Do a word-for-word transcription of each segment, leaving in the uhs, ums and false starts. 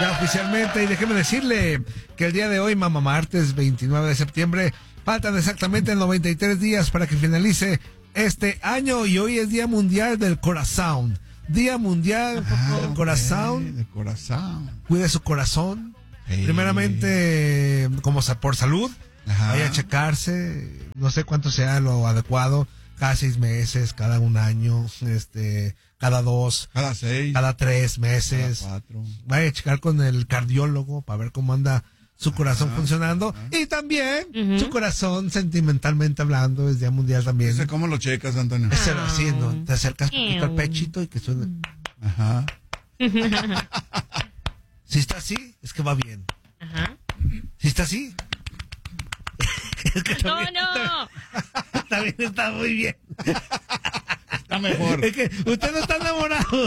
Ya oficialmente, y déjeme decirle que el día de hoy, mamá, martes veintinueve de septiembre, faltan exactamente noventa y tres días para que finalice este año y hoy es Día Mundial del Corazón. Día Mundial ah, del Corazón. Okay, del corazón. Cuide su corazón. Hey. Primeramente, como por salud, ajá, vaya a checarse. No sé cuánto sea lo adecuado. Cada seis meses, cada un año, este, cada dos, cada seis, cada tres meses. Cada cuatro. Vaya a checar con el cardiólogo para ver cómo anda su corazón ajá, funcionando. Ajá. Y también uh-huh, su corazón, sentimentalmente hablando, es Día Mundial también. ¿Ese cómo lo checas, Antonio? Es el así, ¿no? Te acercas un poquito al pechito y que suene. Ajá. Si está así, es que va bien. Ajá. Si está así. Es que no, también, no. También está muy bien. Está mejor. Es que usted no está enamorado.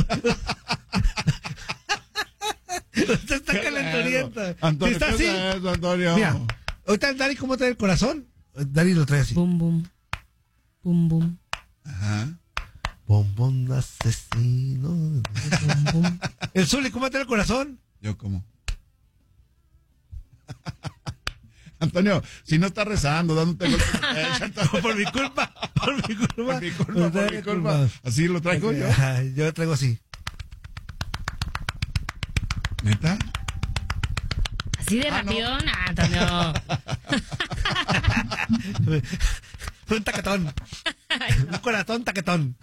Usted está calenturiento. Antonio, si está así. Eso, Antonio? Mira, ahorita el Dari, ¿cómo trae el corazón? Dari lo trae así. Bum, bum. Bum, bum. Ajá. Bombón asesino. Bum, bum. El Zuli, ¿cómo trae el corazón? Yo como. Antonio, si no estás rezando, dándote golpes por mi culpa, por mi culpa, por mi culpa, por mi culpa. Así lo traigo yo. Yo lo traigo así. ¿Neta? Así de ah, rápido, no, Antonio. Fue un taquetón. Un corazón taquetón.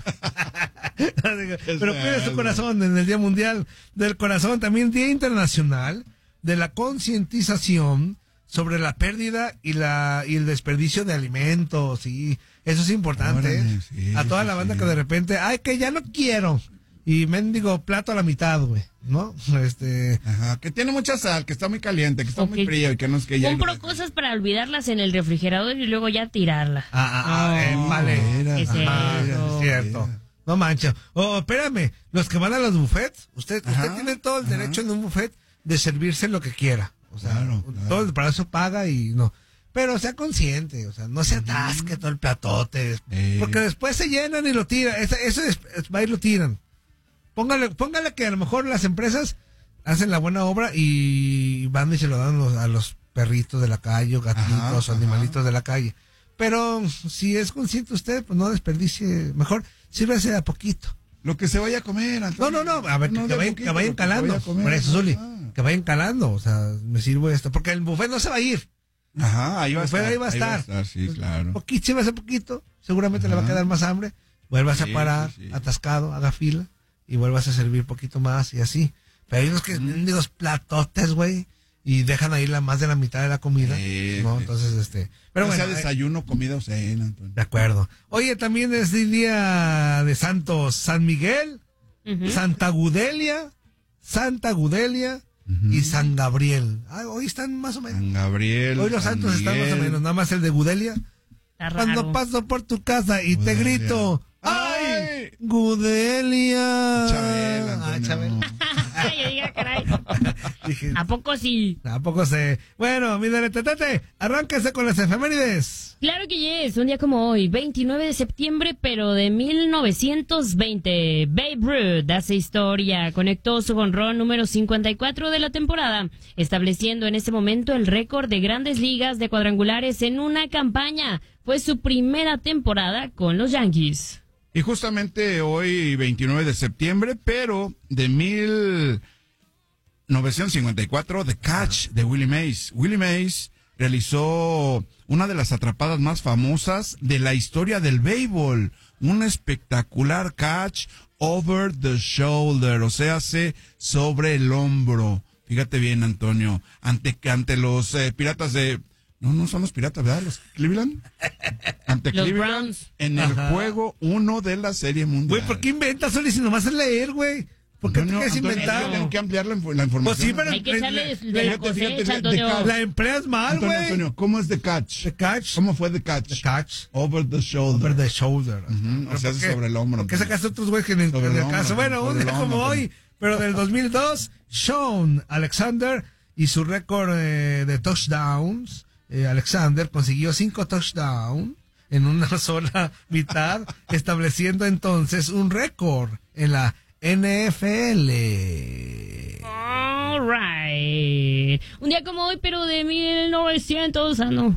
Pero cuide su corazón en el Día Mundial del Corazón, también Día Internacional de la Concientización sobre la pérdida y la y el desperdicio de alimentos, y eso es importante. Órale, sí, a toda la banda sí, que de repente, ay, que ya no quiero, y mendigo plato a la mitad, güey, ¿no? Este, ajá, que tiene mucha sal, que está muy caliente, que está okay, muy frío y que no es que ya. Compro cosas para olvidarlas en el refrigerador y luego ya tirarlas. Ah, ah, ah, eh, vale. Era, es, ajá, es cierto. Era. No manches. Oh, espérame, los que van a los buffets, usted, ajá, usted tiene todo el ajá, derecho en un buffet de servirse lo que quiera. O sea, claro, claro, todo para eso paga y no. Pero sea consciente, o sea, no se atasque uh-huh, todo el platote. Eh. Porque después se llenan y lo tiran. Eso, eso es, es, va y lo tiran. Póngale, póngale que a lo mejor las empresas hacen la buena obra y van y se lo dan los, a los perritos de la calle, o gatitos, o animalitos de la calle. Pero si es consciente usted, pues no desperdicie. Mejor sírvese a poquito. Lo que se vaya a comer, Antonio. No, no, no, a ver, no, que, que, vayan, poquito, que vayan calando. Que vaya por eso, Zuli, ah, que vayan calando, o sea, me sirvo esto. Porque el buffet no se va a ir. Ajá, ahí va a estar. Ahí va a estar. Ahí va a estar, sí, claro. Poquito, sírvase poquito, seguramente ajá, le va a quedar más hambre. Vuelvas sí, a parar, sí, sí, atascado, haga fila, y vuelvas a servir poquito más y así. Pero hay unos que mm. digo platotes, güey, y dejan ahí la más de la mitad de la comida, sí, ¿no? Entonces, este... Pero bueno, sea bueno, desayuno, eh, comida o cena, Antonio. De acuerdo. Oye, también es el día de Santos San Miguel, uh-huh, Santa Gudelia, Santa Gudelia, uh-huh, y San Gabriel. Ah, hoy están más o menos. San Gabriel. Hoy los San santos Miguel, están más o menos, nada más el de Gudelia. Cuando paso por tu casa y Gudelia, te grito, ¡ay! ¡Gudelia! Chabela, ah, Chabela. Yo diga, caray. Dije, ¿a poco sí? ¿A poco sí? Bueno, mi deretetete, arránquese con las efemérides. Claro que es, un día como hoy, veintinueve de septiembre, pero de mil novecientos veinte. Babe Ruth hace historia, conectó su jonrón número cincuenta y cuatro de la temporada, estableciendo en ese momento el récord de grandes ligas de cuadrangulares en una campaña. Fue su primera temporada con los Yankees. Y justamente hoy, veintinueve de septiembre, pero de mil novecientos cincuenta y cuatro, The Catch de Willie Mays. Willie Mays realizó una de las atrapadas más famosas de la historia del béisbol. Un espectacular catch over the shoulder, o sea, se sobre el hombro. Fíjate bien, Antonio, ante, ante los eh, Piratas de... No, no son los Piratas, ¿verdad? Los Cleveland. Ante los Cleveland, Browns. En el Ajá. juego uno de la Serie Mundial. Güey, ¿por qué inventas, Soli, si nomás es leer, güey? ¿Por qué Antonio, te quieres Antonio, inventar? Tengo que ampliar la, la información. Pues sí, pero... Hay que echarle de, de la cosecha, Antonio. La empleas mal, güey. Antonio, Antonio, ¿cómo es The Catch? The Catch. ¿Cómo fue The Catch? The Catch. Over the shoulder. Over the shoulder. Uh-huh. O sea, es sobre el hombro. ¿Por qué sacaste otros güeyes que en el, en el caso? Bueno, un día como hoy, pero del dos mil dos, Sean Alexander y su récord eh, de touchdowns... Eh, Alexander consiguió cinco touchdowns en una sola mitad, estableciendo entonces un récord en la N F L. Oh, All right. Un día como hoy, pero de mil novecientos, ah, no.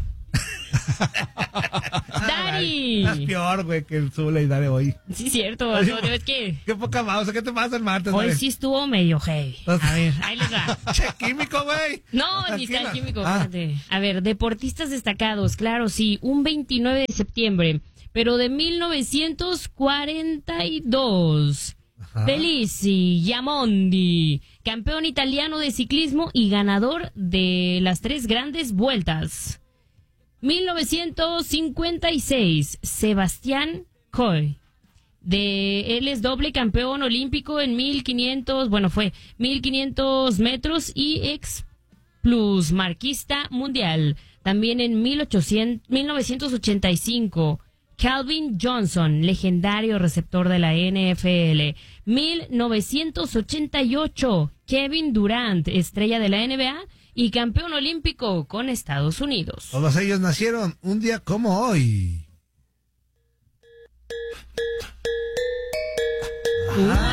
Dari. Es peor, güey, que el Zula y Dare hoy. Sí, cierto, Antonio, es que... Qué poca pausa, ¿qué te pasa el martes? Hoy Dare? sí estuvo medio heavy. A ver, ahí les va. Che, químico, güey. No, Tranquila. ni está químico, Ah. fíjate. A ver, deportistas destacados, claro, sí, un veintinueve de septiembre, pero de mil novecientos cuarenta y dos. Ajá. Felici Yamondi, campeón italiano de ciclismo y ganador de las tres grandes vueltas. mil novecientos cincuenta y seis, Sebastián Coe. De, él es doble campeón olímpico en mil quinientos, bueno, fue mil quinientos metros y ex plus marquista mundial. También en mil ochocientos, mil novecientos ochenta y cinco, Calvin Johnson, legendario receptor de la N F L. mil novecientos ochenta y ocho, Kevin Durant, estrella de la N B A y campeón olímpico con Estados Unidos. Todos ellos nacieron un día como hoy. Uh.